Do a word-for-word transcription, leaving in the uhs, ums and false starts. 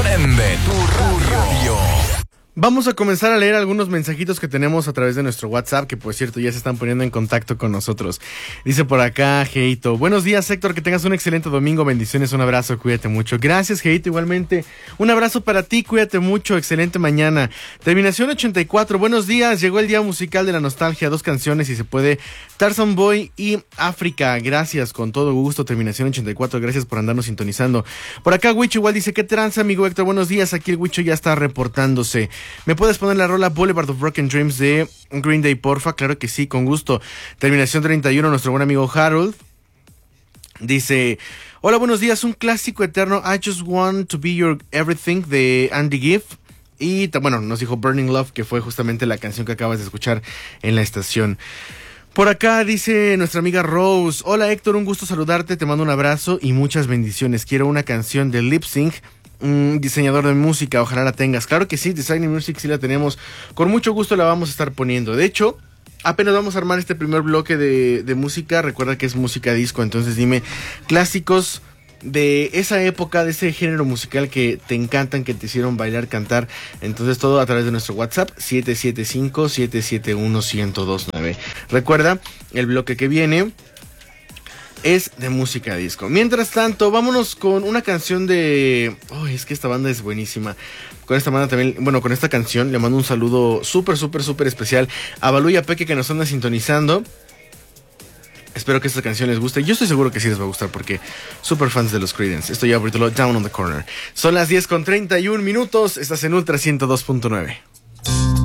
Prende tu radio. Vamos a comenzar a leer algunos mensajitos que tenemos a través de nuestro WhatsApp, que por cierto ya se están poniendo en contacto con nosotros. Dice por acá Geito: buenos días, Héctor, que tengas un excelente domingo, bendiciones, un abrazo, cuídate mucho. Gracias, Geito, igualmente. Un abrazo para ti, cuídate mucho, excelente mañana. Terminación ochenta y cuatro, buenos días, llegó el día musical de la nostalgia, dos canciones y se puede, Tarzan Boy y África. Gracias, con todo gusto. Terminación ochenta y cuatro, gracias por andarnos sintonizando. Por acá Huicho igual dice: ¿qué tranza, amigo Héctor? Buenos días, aquí el Huicho ya está reportándose. ¿Me puedes poner la rola Boulevard of Broken Dreams de Green Day, porfa? Claro que sí, con gusto. Terminación treinta y uno, nuestro buen amigo Harold dice: hola, buenos días, un clásico eterno, I Just Want to Be Your Everything de Andy Gibb. Y bueno, nos dijo Burning Love, que fue justamente la canción que acabas de escuchar en la estación. Por acá dice nuestra amiga Rose: hola Héctor, un gusto saludarte, te mando un abrazo y muchas bendiciones. Quiero una canción de Lip Sync, un diseñador de música, ojalá la tengas. Claro que sí, Designing Music sí la tenemos, con mucho gusto la vamos a estar poniendo. De hecho, apenas vamos a armar este primer bloque de, de música. Recuerda que es música disco, entonces dime clásicos de esa época, de ese género musical que te encantan, que te hicieron bailar, cantar. Entonces todo a través de nuestro WhatsApp siete siete cinco, siete siete uno, uno cero dos nueve. Recuerda, el bloque que viene es de música disco. Mientras tanto, vámonos con una canción de... Oh, es que esta banda es buenísima. Con esta banda también, bueno, con esta canción le mando un saludo súper, súper, súper especial a Balú y a Peque, que nos andan sintonizando. Espero que esta canción les guste. Yo estoy seguro que sí les va a gustar porque súper fans de los Creedence. Esto ya ahorita lo Down on the Corner. Son las diez con treinta y un minutos. Estás en Ultra ciento dos punto nueve.